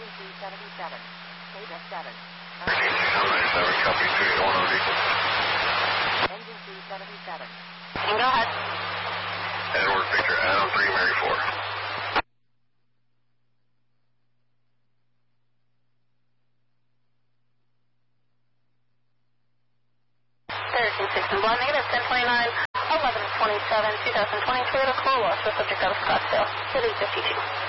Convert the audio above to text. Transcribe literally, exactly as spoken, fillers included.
Engine three seventy-seven. Data seven. thirteen six seven nine seven, copy three eight one on vehicle. Engine three seventy-seven. And go ahead. Edward Victor, Adam three, Mary four. thirteen six and blind negative, ten twenty-nine, eleven twenty-seven, two thousand twenty, Toyota Corolla, so subject out of Scottsdale, at eight fifty-two.